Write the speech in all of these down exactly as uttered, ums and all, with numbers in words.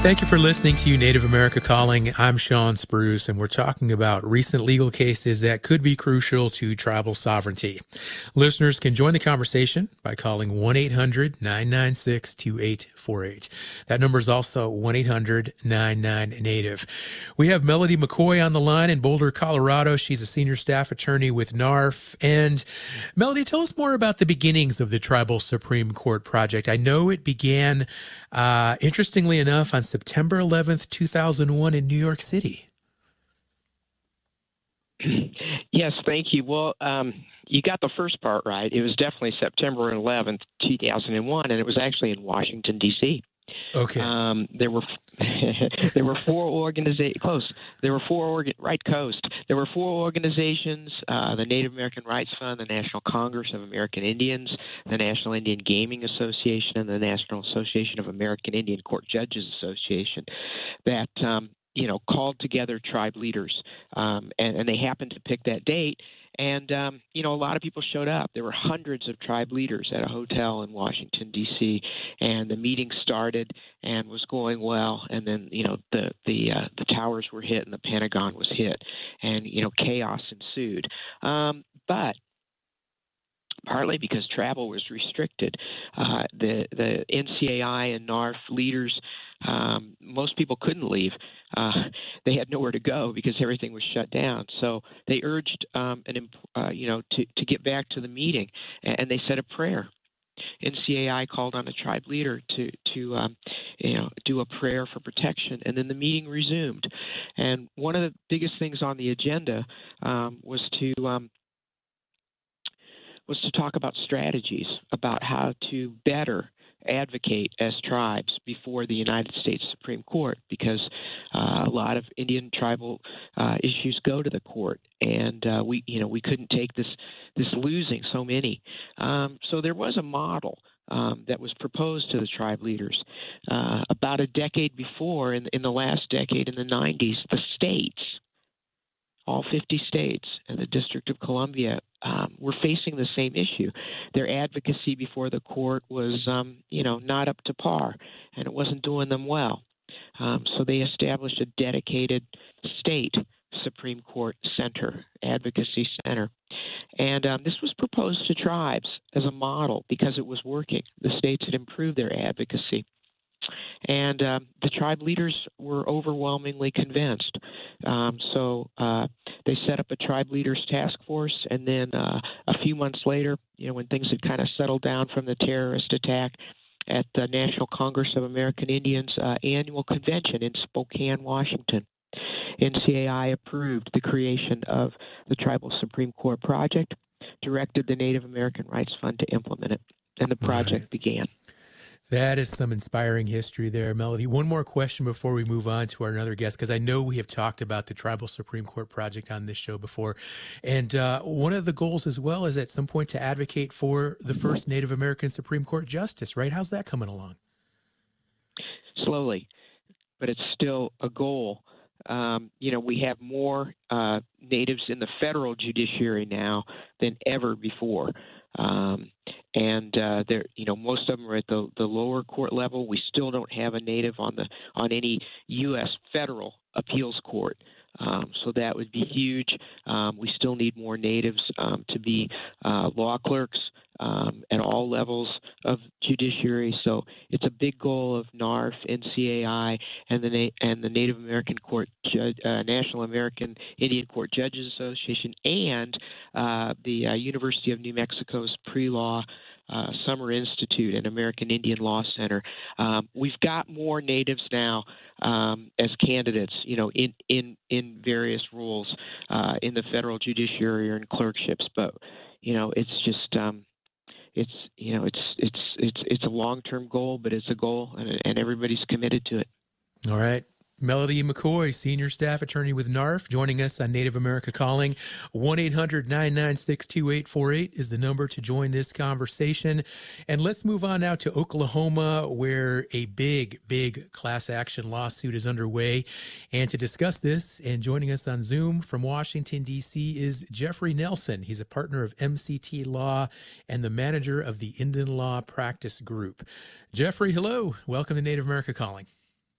Thank you for listening to Native America Calling. I'm Sean Spruce, and we're talking about recent legal cases that could be crucial to tribal sovereignty. Listeners can join the conversation by calling one eight hundred nine nine six two eight four eight. That number is also one eight hundred nine nine Native. We have Melody McCoy on the line in Boulder, Colorado. She's a senior staff attorney with N A R F. And Melody, tell us more about the beginnings of the Tribal Supreme Court project. I know it began, uh, interestingly enough, on September eleventh, two thousand one in New York City. Yes, thank you. Well, um, you got the first part right. It was definitely September eleventh, two thousand one, and it was actually in Washington, D C Okay. Um, there were there were four organizations close. There were four organ right coast. There were four organizations: uh, the Native American Rights Fund, the National Congress of American Indians, the National Indian Gaming Association, and the National Association of American Indian Court Judges Association. That um, you know called together tribe leaders, um, and, and they happened to pick that date. And, um, you know, a lot of people showed up. There were hundreds of tribe leaders at a hotel in Washington, D C, and the meeting started and was going well. And then, you know, the the, uh, the towers were hit and the Pentagon was hit, and, you know, chaos ensued. Um, but partly because travel was restricted, uh, the, the N C A I and N A R F leaders, um, most people couldn't leave. Uh, they had nowhere to go because everything was shut down. So they urged, um, an, uh, you know, to, to get back to the meeting, and they said a prayer. N C A I called on a tribe leader to, to um, you know, do a prayer for protection, and then the meeting resumed. And one of the biggest things on the agenda um, was to um, was to talk about strategies, about how to better advocate as tribes before the United States Supreme Court, because uh, a lot of Indian tribal uh, issues go to the court, and uh, we, you know, we couldn't take this this losing so many. Um, so there was a model um, that was proposed to the tribe leaders uh, about a decade before. In in the last decade, in the nineties, the states, all fifty states and the District of Columbia, um, were facing the same issue. Their advocacy before the court was, um, you know, not up to par, and it wasn't doing them well. Um, so they established a dedicated state Supreme Court center, advocacy center. And um, this was proposed to tribes as a model because it was working. The states had improved their advocacy. And um, the tribe leaders were overwhelmingly convinced. Um, so uh, they set up a tribe leaders task force, and then uh, a few months later, you know, when things had kind of settled down from the terrorist attack, at the National Congress of American Indians uh, annual convention in Spokane, Washington, N C A I approved the creation of the Tribal Supreme Court project, directed the Native American Rights Fund to implement it, and the project Right. began. That is some inspiring history there, Melody. One more question before we move on to our another guest, because I know we have talked about the Tribal Supreme Court project on this show before. And uh, one of the goals as well is at some point to advocate for the first Native American Supreme Court justice, right? How's that coming along? Slowly, but it's still a goal. Um, you know, we have more uh, natives in the federal judiciary now than ever before. Um, and uh, there, you know, most of them are at the, the lower court level. We still don't have a native on the on any U S federal appeals court. Um, so that would be huge. Um, we still need more natives um, to be uh, law clerks um, at all levels of judiciary. So it's a big goal of N A R F, N C A I, and the Na- and the Native American Court Judge, uh, National American Indian Court Judges Association, and uh, the uh, University of New Mexico's pre-law Uh, Summer Institute and American Indian Law Center. Um, we've got more natives now um, as candidates, you know, in in in various roles uh, in the federal judiciary or in clerkships. But you know, it's just um, it's you know, it's it's it's it's a long-term goal, but it's a goal, and, and everybody's committed to it. All right. Melody McCoy, senior staff attorney with N A R F, joining us on Native America Calling. one eight hundred nine nine six two eight four eight is the number to join this conversation. And let's move on now to Oklahoma, where a big, big class action lawsuit is underway. And to discuss this, and joining us on Zoom from Washington, D C, is Jeffrey Nelson. He's a partner of M C T Law and the manager of the Indian Law Practice Group. Jeffrey, hello. Welcome to Native America Calling.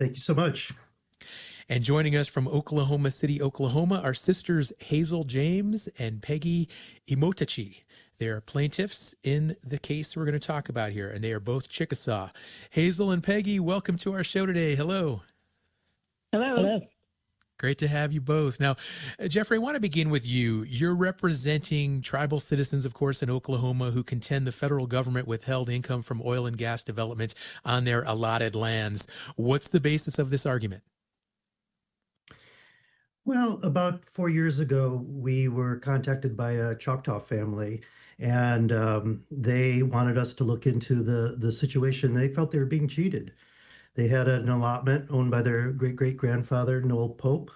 Thank you so much. And joining us from Oklahoma City, Oklahoma, are sisters Hazel James and Peggy Imotachi. They are plaintiffs in the case we're going to talk about here, and they are both Chickasaw. Hazel and Peggy, welcome to our show today. Hello. Hello. Hello. Great to have you both. Now, uh, Jeffrey, I want to begin with you. You're representing tribal citizens, of course, in Oklahoma who contend the federal government withheld income from oil and gas development on their allotted lands. What's the basis of this argument? Well, about four years ago, we were contacted by a Choctaw family, and um, they wanted us to look into the the situation. They felt they were being cheated. They had an allotment owned by their great great grandfather, Noel Pope,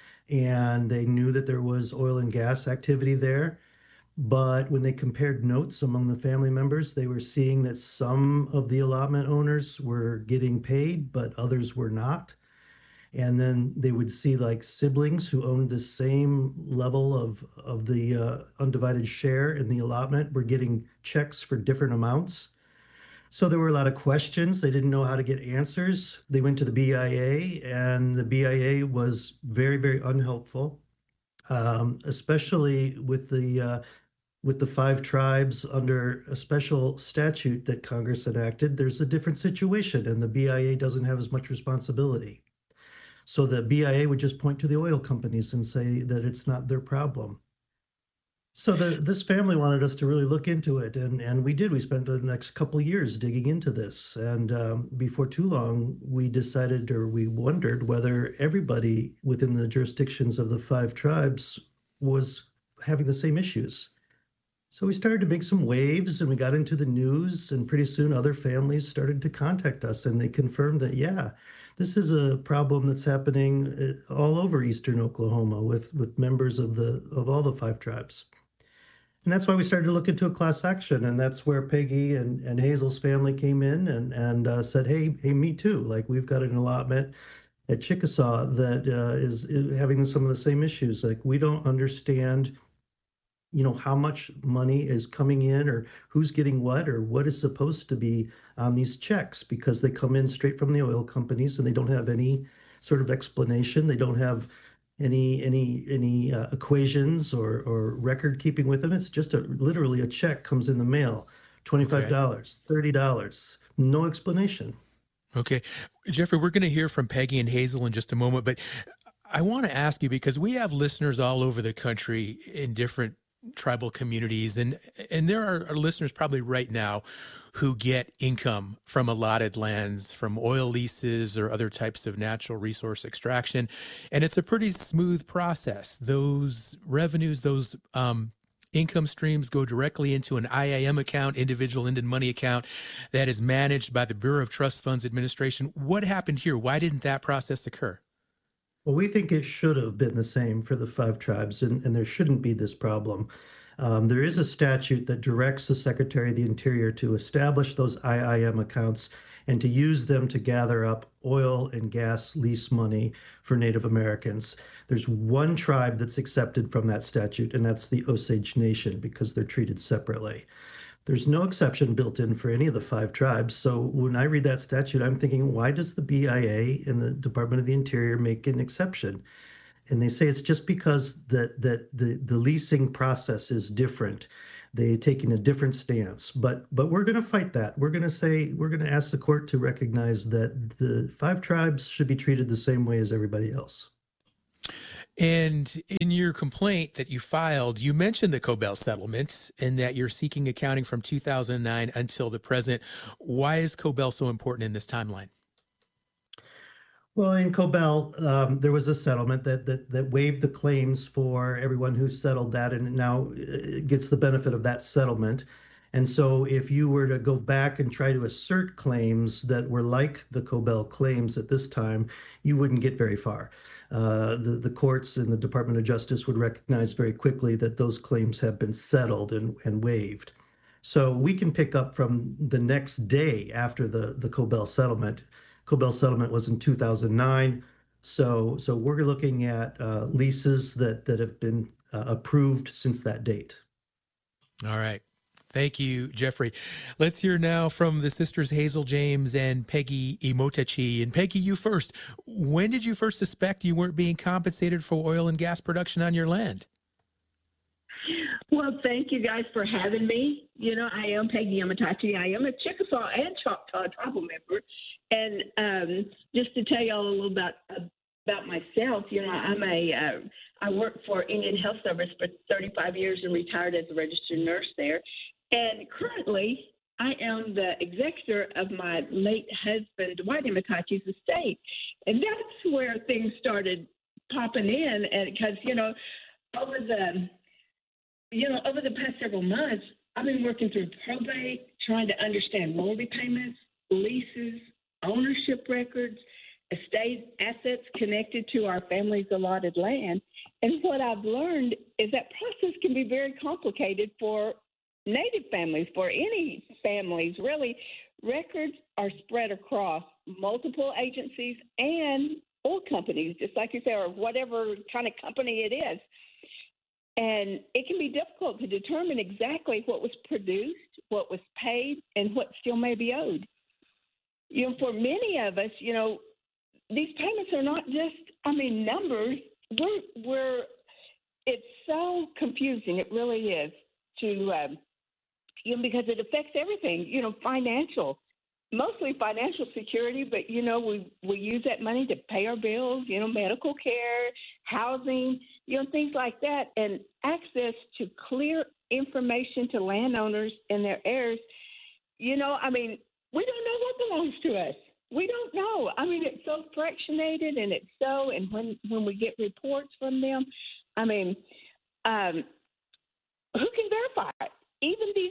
and they knew that there was oil and gas activity there. But when they compared notes among the family members, they were seeing that some of the allotment owners were getting paid, but others were not. And then they would see like siblings who owned the same level of of the uh, undivided share in the allotment were getting checks for different amounts. So there were a lot of questions. They didn't know how to get answers. They went to the B I A, and the B I A was very, very unhelpful, um, especially with the uh, with the five tribes under a special statute that Congress enacted. There's a different situation, and the B I A doesn't have as much responsibility. So the B I A would just point to the oil companies and say that it's not their problem. So the, this family wanted us to really look into it, and, and we did. We spent the next couple of years digging into this, and um, before too long, we decided, or we wondered, whether everybody within the jurisdictions of the five tribes was having the same issues. So we started to make some waves, and we got into the news, and pretty soon other families started to contact us, and they confirmed that, yeah, this is a problem that's happening uh, all over eastern Oklahoma with, with members of the of all the five tribes. And that's why we started to look into a class action, and that's where Peggy and, and Hazel's family came in and and uh, said, "Hey, hey, me too. Like we've got an allotment at Chickasaw that uh, is, is having some of the same issues. Like we don't understand, you know, how much money is coming in, or who's getting what, or what is supposed to be on these checks, because they come in straight from the oil companies and they don't have any sort of explanation. They don't have any any any uh, equations or or record keeping with them. It's just a literally a check comes in the mail, twenty-five dollars, okay. thirty dollars, no explanation. Okay, Jeffrey, we're going to hear from Peggy and Hazel in just a moment, but I want to ask you, because we have listeners all over the country in different tribal communities, and and there are, are listeners probably right now who get income from allotted lands, from oil leases or other types of natural resource extraction, and it's a pretty smooth process. Those revenues, those um, income streams go directly into an I A M account, individual Indian money account, that is managed by the Bureau of Trust Funds Administration. What happened here? Why didn't that process occur? Well, we think it should have been the same for the five tribes, and, and there shouldn't be this problem. Um, there is a statute that directs the Secretary of the Interior to establish those I I M accounts and to use them to gather up oil and gas lease money for Native Americans. There's one tribe that's excepted from that statute, and that's the Osage Nation, because they're treated separately. There's no exception built in for any of the five tribes. So when I read that statute, I'm thinking, why does the B I A and the Department of the Interior make an exception? And they say it's just because that that the, the leasing process is different. They taking a different stance. But but we're going to fight that. We're going to say, we're going to ask the court to recognize that the five tribes should be treated the same way as everybody else. And in your complaint that you filed, you mentioned the Cobell settlement and that you're seeking accounting from two thousand nine until the present. Why is Cobell so important in this timeline? Well, in Cobell, um, there was a settlement that, that that waived the claims for everyone who settled that, and now gets the benefit of that settlement. And so if you were to go back and try to assert claims that were like the Cobell claims at this time, you wouldn't get very far. Uh, the, the courts and the Department of Justice would recognize very quickly that those claims have been settled and, and waived. So we can pick up from the next day after the, the Cobell settlement. Cobell settlement was in two thousand nine. So, so we're looking at uh, leases that, that have been uh, approved since that date. All right. Thank you, Jeffrey. Let's hear now from the sisters Hazel James and Peggy Imotachi. And Peggy, you first. When did you first suspect you weren't being compensated for oil and gas production on your land? Well, thank you guys for having me. You know, I am Peggy Imotachi. I am a Chickasaw and Choctaw tribal member. And um, just to tell y'all a little about about myself, you know, I'm a uh, I worked for Indian Health Service for thirty-five years and retired as a registered nurse there. And currently, I am the executor of my late husband, Dwight Imotachi's estate. And that's where things started popping in. And because, you know, over the, you know, over the past several months, I've been working through probate, trying to understand royalty payments, leases, ownership records, estate assets connected to our family's allotted land. And what I've learned is that process can be very complicated for Native families, for any families, really. Records are spread across multiple agencies and oil companies, just like you say, or whatever kind of company it is. And it can be difficult to determine exactly what was produced, what was paid, and what still may be owed. You know, for many of us, you know, these payments are not just, I mean, numbers. We're, we're it's so confusing. It really is to, um, you know, because it affects everything, you know, financial, mostly financial security, but, you know, we, we use that money to pay our bills, you know, medical care, housing, you know, things like that, and access to clear information to landowners and their heirs. You know, I mean, we don't know what belongs to us. We don't know. I mean, it's so fractionated, and it's so, and when, when we get reports from them, I mean, um, who can verify it? Even these,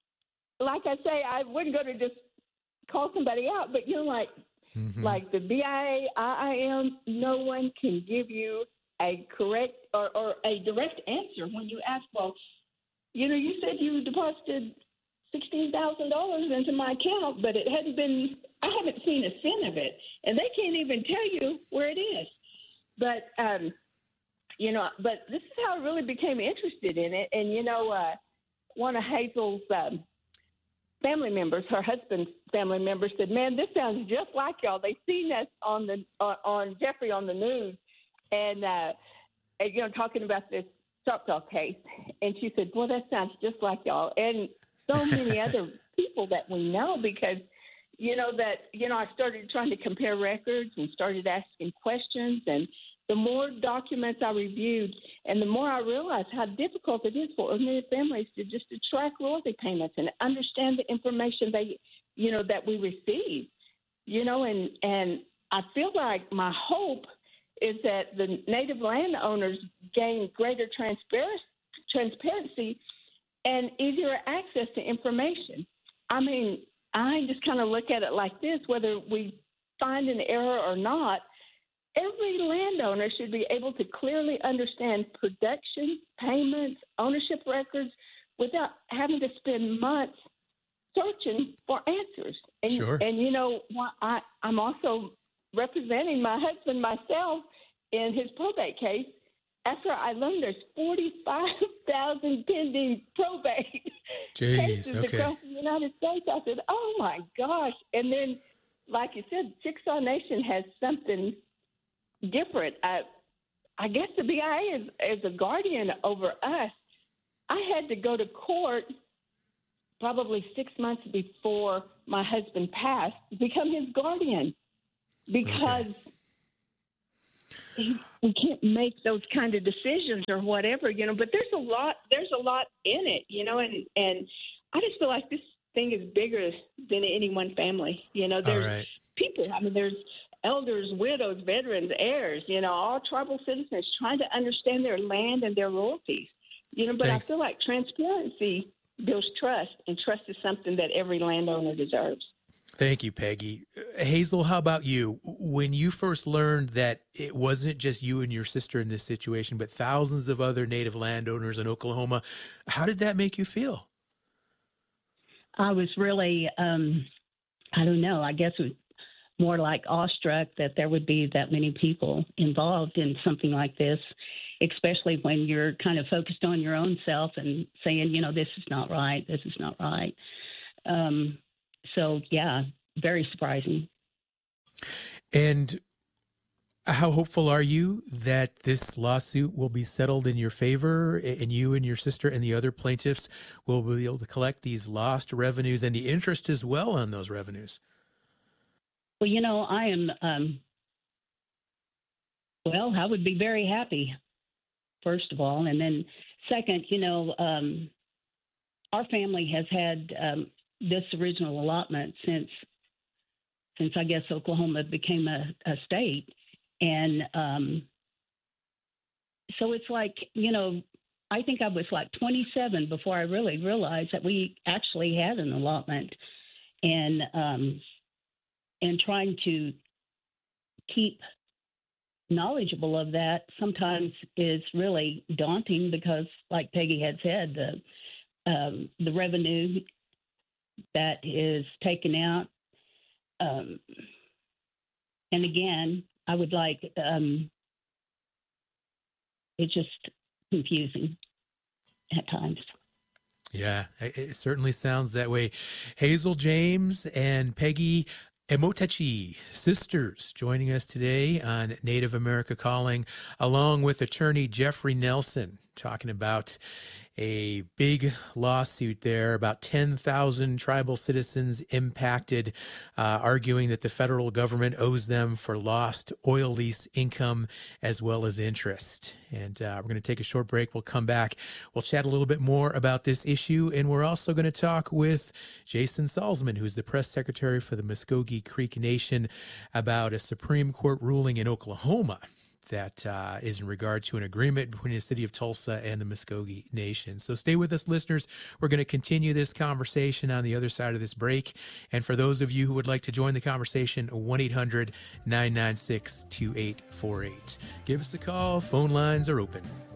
like I say, I wouldn't go to just call somebody out, but, you know, like, mm-hmm. like the B I A, I I M, no one can give you a correct or, or a direct answer when you ask, well, you know, you said you deposited sixteen thousand dollars into my account, but it hadn't been, I haven't seen a cent of it. And they can't even tell you where it is. But, um, you know, but this is how I really became interested in it. And, you know, uh, one of Hazel's um, family members, her husband's family member, said, man, this sounds just like y'all. They seen us on the uh, on Jeffrey on the news and, uh, and, you know, talking about this Choctaw case. And she said, well, that sounds just like y'all. And so many other people that we know, because, you know, that, you know, I started trying to compare records and started asking questions. And the more documents I reviewed and the more I realized how difficult it is for ordinary families to just to track royalty payments and understand the information they, you know, that we receive, you know, and, and I feel like my hope is that the Native landowners gain greater transparency, transparency and easier access to information. I mean, I just kind of look at it like this, whether we find an error or not, every landowner should be able to clearly understand production, payments, ownership records without having to spend months searching for answers. And, sure. and you know, I, I'm also representing my husband myself in his probate case. After I learned there's forty-five thousand pending probate Jeez, cases okay. across the United States, I said, oh, my gosh. And then, like you said, Chickasaw Nation has something different. I, I guess the B I A is, is a guardian over us. I had to go to court probably six months before my husband passed to become his guardian because okay. he, we can't make those kind of decisions or whatever, you know, but there's a lot, there's a lot in it, you know, and, and I just feel like this thing is bigger than any one family. You know, there's right. people, I mean, there's elders, widows, veterans, heirs, you know, all tribal citizens trying to understand their land and their royalties, you know, but Thanks. I feel like transparency builds trust, and trust is something that every landowner deserves. Thank you, Peggy. Hazel, how about you? When you first learned that it wasn't just you and your sister in this situation, but thousands of other Native landowners in Oklahoma, how did that make you feel? I was really, um, I don't know, I guess it was more like awestruck that there would be that many people involved in something like this, especially when you're kind of focused on your own self and saying, you know, this is not right, this is not right. Um, so, yeah, very surprising. And how hopeful are you that this lawsuit will be settled in your favor, and you and your sister and the other plaintiffs will be able to collect these lost revenues and the interest as well on those revenues? Well, you know, I am, um, well, I would be very happy, first of all. And then second, you know, um, our family has had um, this original allotment since, since I guess Oklahoma became a, a state. And um, so it's like, you know, I think I was like twenty-seven before I really realized that we actually had an allotment. And um, and trying to keep knowledgeable of that sometimes is really daunting because, like Peggy had said, the um, the revenue that is taken out. Um, and again, I would like, um, it's just confusing at times. Yeah, it certainly sounds that way. Hazel James and Peggy Emotechi, sisters, joining us today on Native America Calling, along with attorney Jeffrey Nelson, talking about a big lawsuit there, about ten thousand tribal citizens impacted, uh, arguing that the federal government owes them for lost oil lease income as well as interest. And uh, we're going to take a short break. We'll come back. We'll chat a little bit more about this issue, and we're also going to talk with Jason Salzman, who's the press secretary for the Muskogee Creek Nation, about a Supreme Court ruling in Oklahoma that uh, is in regard to an agreement between the city of Tulsa and the Muskogee Nation. So stay with us, listeners. We're going to continue this conversation on the other side of this break. And for those of you who would like to join the conversation, one eight hundred nine nine six two eight four eight. Give us a call. Phone lines are open.